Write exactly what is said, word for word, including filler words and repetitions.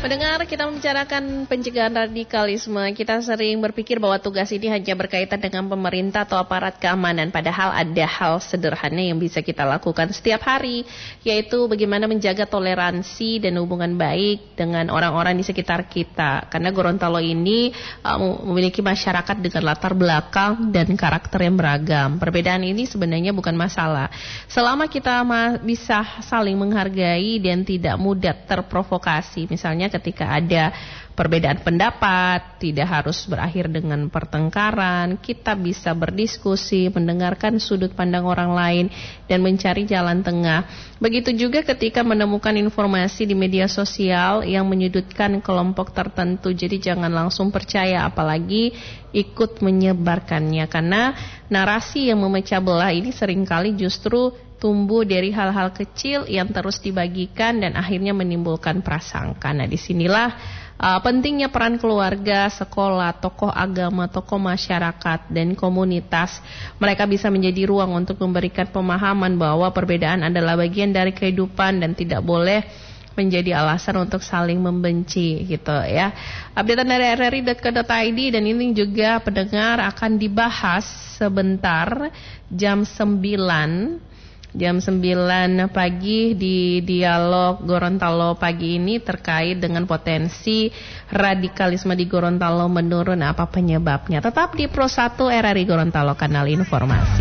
Pendengar, kita membicarakan pencegahan radikalisme. Kita sering berpikir bahwa tugas ini hanya berkaitan dengan pemerintah atau aparat keamanan. Padahal ada hal sederhana yang bisa kita lakukan setiap hari, yaitu bagaimana menjaga toleransi dan hubungan baik dengan orang-orang di sekitar kita. Karena Gorontalo ini uh, memiliki masyarakat dengan latar belakang dan karakter yang beragam. Perbedaan ini sebenarnya bukan masalah, selama kita ma- bisa saling menghargai dan tidak mudah terprovokasi. Misalnya ketika ada perbedaan pendapat, tidak harus berakhir dengan pertengkaran. Kita bisa berdiskusi, mendengarkan sudut pandang orang lain, dan mencari jalan tengah. Begitu juga ketika menemukan informasi di media sosial yang menyudutkan kelompok tertentu. Jadi jangan langsung percaya, apalagi ikut menyebarkannya. Karena narasi yang memecah belah ini seringkali justru tumbuh dari hal-hal kecil yang terus dibagikan dan akhirnya menimbulkan prasangka. Nah, disinilah uh, pentingnya peran keluarga, sekolah, tokoh agama, tokoh masyarakat, dan komunitas. Mereka bisa menjadi ruang untuk memberikan pemahaman bahwa perbedaan adalah bagian dari kehidupan dan tidak boleh menjadi alasan untuk saling membenci gitu ya. Updatean dari r r i dot co dot i d, dan ini juga pendengar akan dibahas sebentar jam sembilan Jam sembilan pagi di Dialog Gorontalo pagi ini terkait dengan potensi radikalisme di Gorontalo menurun, apa penyebabnya. Tetap di Pro satu R R I Gorontalo, kanal informasi.